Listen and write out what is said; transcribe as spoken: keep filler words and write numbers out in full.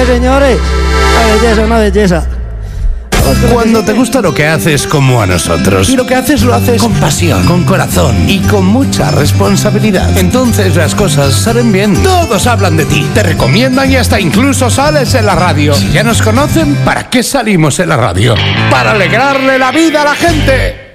señores. Una belleza, una belleza. Cuando te gusta lo que haces como a nosotros, y lo que haces lo haces con pasión, con corazón y con mucha responsabilidad, entonces las cosas salen bien. Todos hablan de ti, te recomiendan y hasta incluso sales en la radio. Si ya nos conocen, ¿para qué salimos en la radio? ¡Para alegrarle la vida a la gente!